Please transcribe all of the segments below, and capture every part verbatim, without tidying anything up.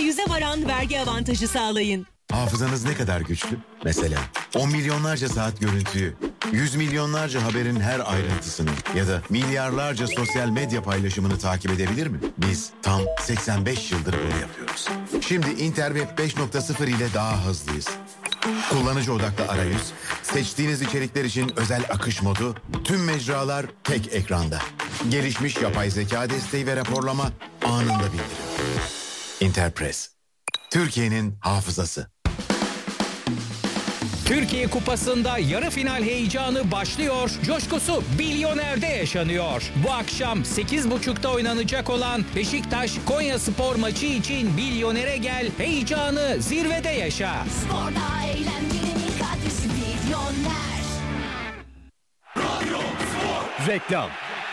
yüze varan vergi avantajı sağlayın. Hafızanız ne kadar güçlü? Mesela on milyonlarca saat görüntüyü, yüz milyonlarca haberin her ayrıntısını ya da milyarlarca sosyal medya paylaşımını takip edebilir mi? Biz tam seksen beş yıldır bunu yapıyoruz. Şimdi Interweb beş nokta sıfır ile daha hızlıyız. Kullanıcı odaklı arayüz, seçtiğiniz içerikler için özel akış modu, tüm mecralar tek ekranda. Gelişmiş yapay zeka desteği ve raporlama anında bildirim. Interpress, Türkiye'nin hafızası. Türkiye Kupası'nda yarı final heyecanı başlıyor. Coşkusu Bilyoner'de yaşanıyor. Bu akşam sekiz buçukta oynanacak olan Beşiktaş Konyaspor maçı için Bilyoner'e gel, heyecanı zirvede yaşa. Sporda eğlencenin adresi Bilyoner. Radyo Spor. Reklam.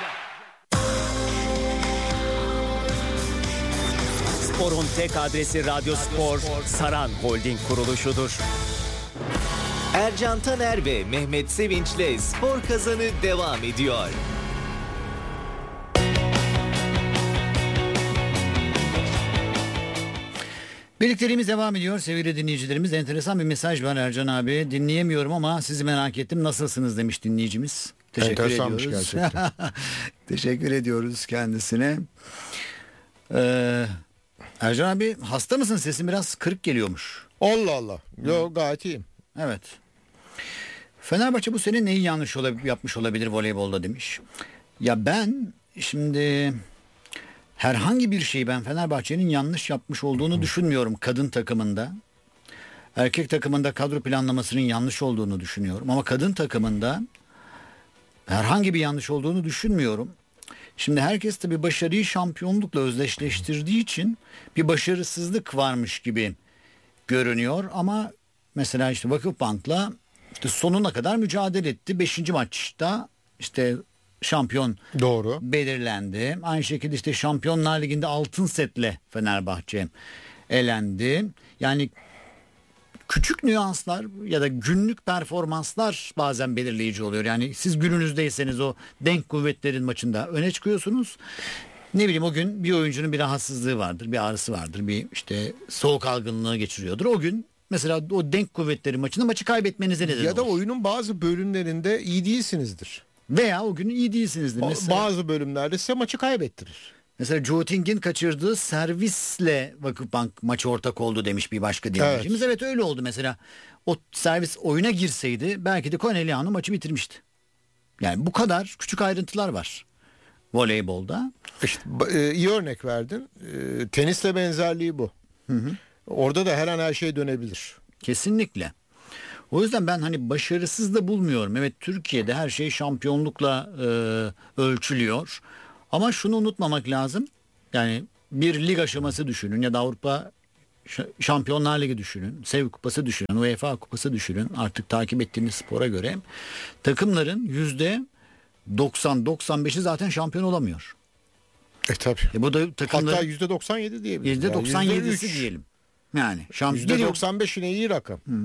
Spor'un tek adresi Radyo Spor, Saran Holding kuruluşudur. Ercan Taner ve Mehmet Sevinç'le Spor Kazanı devam ediyor. Birlikteliğimiz devam ediyor sevgili dinleyicilerimiz. Enteresan bir mesaj var Ercan abi. Dinleyemiyorum ama sizi merak ettim. Nasılsınız demiş dinleyicimiz. Teşekkür Enteresanmış ediyoruz. gerçekten. Teşekkür ediyoruz kendisine. Ee, Ercan abi hasta mısın? Sesin biraz kırık geliyormuş. Allah Allah. Yo, gayet iyiyim. Evet. Fenerbahçe bu sene neyi yanlış olab- yapmış olabilir voleybolda demiş. Ya ben şimdi herhangi bir şeyi ben Fenerbahçe'nin yanlış yapmış olduğunu düşünmüyorum kadın takımında. Erkek takımında kadro planlamasının yanlış olduğunu düşünüyorum. Ama kadın takımında herhangi bir yanlış olduğunu düşünmüyorum. Şimdi herkes tabii başarıyı şampiyonlukla özdeşleştirdiği için bir başarısızlık varmış gibi görünüyor. Ama mesela işte Vakıfbank'la işte sonuna kadar mücadele etti. Beşinci maçta işte şampiyon Doğru. belirlendi. Aynı şekilde işte Şampiyonlar Ligi'nde altın setle Fenerbahçe elendi. Yani küçük nüanslar ya da günlük performanslar bazen belirleyici oluyor. Yani siz gününüzdeyseniz o denk kuvvetlerin maçında öne çıkıyorsunuz. Ne bileyim o gün bir oyuncunun bir rahatsızlığı vardır, bir ağrısı vardır, bir işte soğuk algınlığı geçiriyordur. O gün mesela o denk kuvvetlerin maçında maçı kaybetmenize neden olur. Ya da oyunun bazı bölümlerinde iyi değilsinizdir. Veya o gün iyi değilsinizdir. Mesela, bazı bölümlerde size maçı kaybettirir. Mesela Joe Ting'in kaçırdığı servisle Vakıfbank maçı ortak oldu demiş bir başka dinleyicimiz. Evet. evet öyle oldu mesela. O servis oyuna girseydi belki de Corneliano maçı bitirmişti. Yani bu kadar küçük ayrıntılar var voleybolda. İşte e, iyi örnek verdin. E, tenisle benzerliği bu. Hı hı. Orada da her an her şey dönebilir. Kesinlikle. O yüzden ben hani başarısız da bulmuyorum. Evet Türkiye'de her şey şampiyonlukla e, ölçülüyor. Ama şunu unutmamak lazım. Yani bir lig aşaması düşünün ya da Avrupa Şampiyonlar Ligi düşünün. Sev Kupası düşünün. UEFA Kupası düşünün. Artık takip ettiğiniz spora göre takımların yüzde doksan doksan beşi zaten şampiyon olamıyor. E tabi. E bu da takımların hatta yüzde doksan yedi diyebiliriz. yüzde doksan yedisi diyelim. Yani yüzde doksan beş yine iyi rakam. Hı.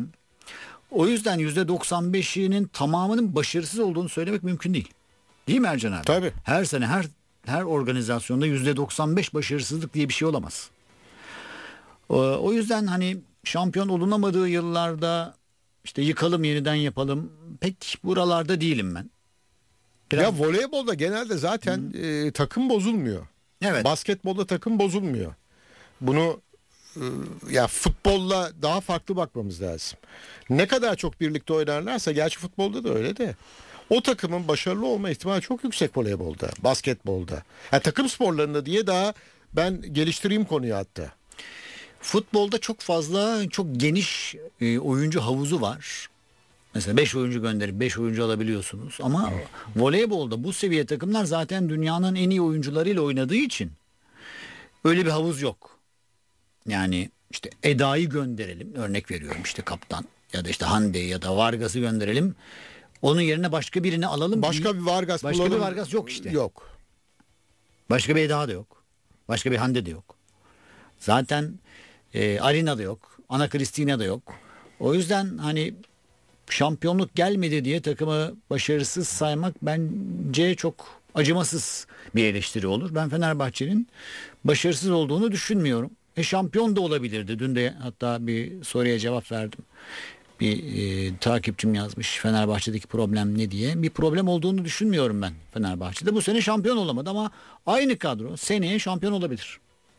O yüzden yüzde doksan beşinin tamamının başarısız olduğunu söylemek mümkün değil. Değil mi Ercan abi? Tabii. Her sene her her organizasyonda yüzde doksan beş başarısızlık diye bir şey olamaz. O, o yüzden hani şampiyon olunamadığı yıllarda işte yıkalım yeniden yapalım pek buralarda değilim ben. Biraz... Ya voleybolda genelde zaten e, takım bozulmuyor. Evet. Basketbolda takım bozulmuyor. Bunu e, ya futbolla daha farklı bakmamız lazım. Ne kadar çok birlikte oynarlarsa, gerçi futbolda da öyle de, o takımın başarılı olma ihtimali çok yüksek voleybolda, basketbolda. Yani takım sporlarında diye daha ben geliştireyim konuyu hatta. Futbolda çok fazla, çok geniş e, oyuncu havuzu var. Mesela beş oyuncu gönderip beş oyuncu alabiliyorsunuz. Ama voleybolda bu seviye takımlar zaten dünyanın en iyi oyuncularıyla oynadığı için öyle bir havuz yok. Yani işte Eda'yı gönderelim, örnek veriyorum, işte kaptan ya da işte Hande'yi ya da Vargas'ı gönderelim. Onun yerine başka birini alalım. Başka bir Vargas başka bulalım. bir Vargas yok işte. Yok. Başka bir Eda da yok. Başka bir Hande de yok. Zaten e, Arina da yok. Ana Cristina da yok. O yüzden hani şampiyonluk gelmedi diye takımı başarısız saymak bence çok acımasız bir eleştiri olur. Ben Fenerbahçe'nin başarısız olduğunu düşünmüyorum. E şampiyon da olabilirdi. Dün de hatta bir soruya cevap verdim. Bir e, takipçim yazmış Fenerbahçe'deki problem ne diye. Bir problem olduğunu düşünmüyorum ben Fenerbahçe'de. Bu sene şampiyon olamadı ama aynı kadro seneye şampiyon olabilir.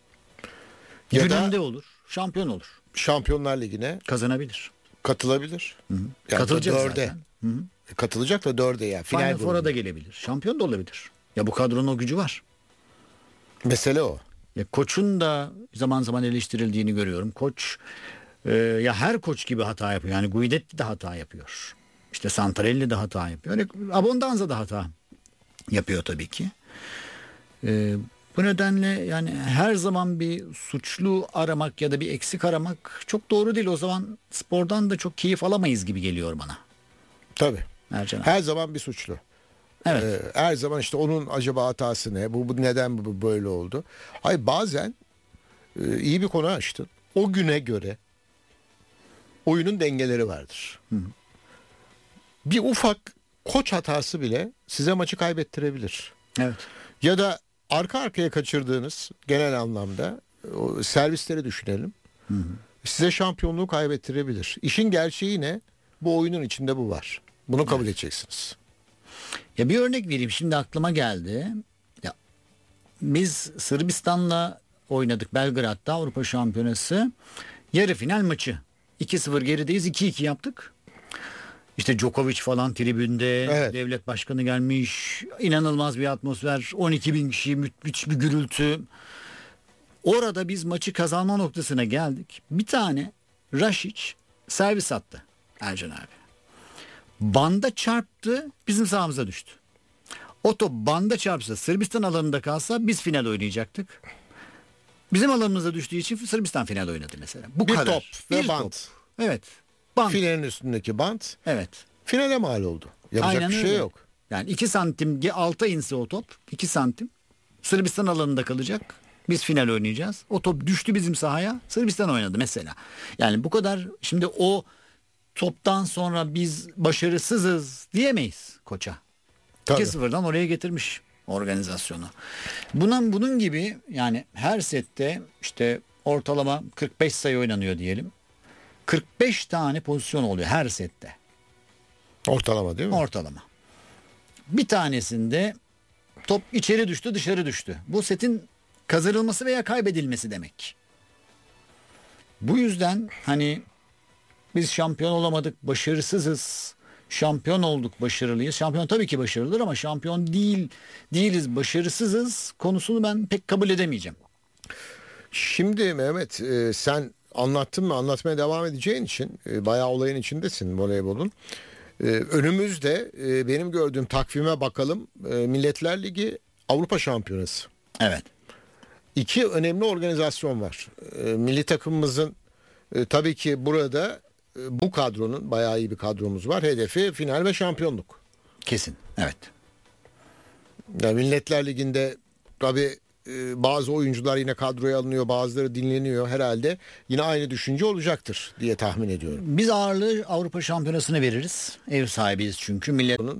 Ya Gününde da olur. Şampiyon olur. Şampiyonlar Ligi'ne kazanabilir. katılabilir. Hı hı. Yani Katılacak dörde. zaten. Hı hı. Katılacak da dörde yani. Final Final Four'a grubunda. da gelebilir. Şampiyon da olabilir. Ya bu kadronun o gücü var. Mesele o. Ya koçun da zaman zaman eleştirildiğini görüyorum. Koç e, ya her koç gibi hata yapıyor. Yani Guidetti de hata yapıyor. İşte Santarelli de hata yapıyor. Yani Abondanza da hata yapıyor tabii ki. E, bu nedenle yani her zaman bir suçlu aramak ya da bir eksik aramak çok doğru değil. O zaman spordan da çok keyif alamayız gibi geliyor bana. Tabii. Ercan abi. Her zaman bir suçlu. Evet. Ee, her zaman işte onun acaba hatası ne? Bu, bu neden bu böyle oldu? Hayır, bazen e, iyi bir konu açtın. O güne göre oyunun dengeleri vardır. Hı. Bir ufak koç hatası bile size maçı kaybettirebilir. Evet. Ya da arka arkaya kaçırdığınız genel anlamda o servisleri düşünelim. Hı hı. Size şampiyonluğu kaybettirebilir. İşin gerçeği ne? Bu oyunun içinde bu var. Bunu kabul edeceksiniz. Ya bir örnek vereyim. Şimdi aklıma geldi. Ya biz Sırbistan'la oynadık Belgrad'da Avrupa Şampiyonası. Yarı final maçı. iki sıfır gerideyiz. iki iki yaptık. İşte Djokovic falan tribünde. Evet. Devlet başkanı gelmiş. İnanılmaz bir atmosfer. on iki bin kişi, müthiş bir gürültü. Orada biz maçı kazanma noktasına geldik. Bir tane Rašić servis attı Ercan abi. Banda çarptı, bizim sahamıza düştü. O top banda çarpsa, Sırbistan alanında kalsa biz final oynayacaktık. Bizim alanımıza düştüğü için Sırbistan final oynadı mesela. Bu Bir kadar. top ve Bir bant. top. Evet. Bant. Filenin üstündeki bant Evet. finale mal oldu. Yapacak Aynen bir şey öyle. yok. Yani iki santim alta inse o top, iki santim Sırbistan alanında kalacak. Biz final oynayacağız. O top düştü bizim sahaya. Sırbistan oynadı mesela. Yani bu kadar, şimdi o toptan sonra biz başarısızız diyemeyiz koça. Tabii. iki sıfırdan oraya getirmiş organizasyonu. Bunun, bunun gibi yani her sette işte ortalama kırk beş sayı oynanıyor diyelim. kırk beş tane pozisyon oluyor her sette. Ortalama değil mi? Ortalama. Bir tanesinde top içeri düştü, dışarı düştü. Bu setin kazanılması veya kaybedilmesi demek. Bu yüzden hani biz şampiyon olamadık, başarısızız. Şampiyon olduk, başarılıyız. Şampiyon tabii ki başarılıdır ama şampiyon değil, değiliz, başarısızız konusunu ben pek kabul edemeyeceğim. Şimdi Mehmet, e, sen anlattın mı, anlatmaya devam edeceğin için e, bayağı olayın içindesin voleybolun. E, önümüzde e, benim gördüğüm takvime bakalım, e, Milletler Ligi Avrupa Şampiyonası. Evet. İki önemli organizasyon var. E, milli takımımızın e, tabii ki burada e, bu kadronun, bayağı iyi bir kadromuz var. Hedefi final ve şampiyonluk. Kesin. Evet. Yani Milletler Ligi'nde tabii e, bazı oyuncular yine kadroya alınıyor, bazıları dinleniyor. Herhalde yine aynı düşünce olacaktır diye tahmin ediyorum. Biz ağırlığı Avrupa Şampiyonası'na veririz. Ev sahibiyiz çünkü. Millet